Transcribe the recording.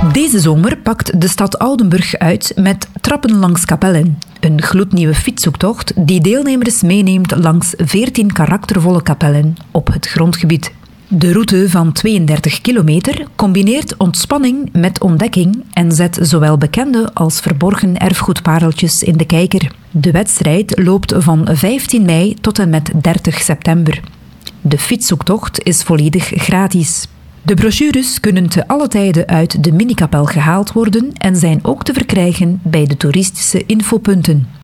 Deze zomer pakt de stad Oudenburg uit met Trappen langs Kapellen. Een gloednieuwe fietszoektocht die deelnemers meeneemt langs 14 karaktervolle kapellen op het grondgebied. De route van 32 kilometer combineert ontspanning met ontdekking en zet zowel bekende als verborgen erfgoedpareltjes in de kijker. De wedstrijd loopt van 15 mei tot en met 30 september. De fietszoektocht is volledig gratis. De brochures kunnen te alle tijden uit de minikapel gehaald worden en zijn ook te verkrijgen bij de toeristische infopunten.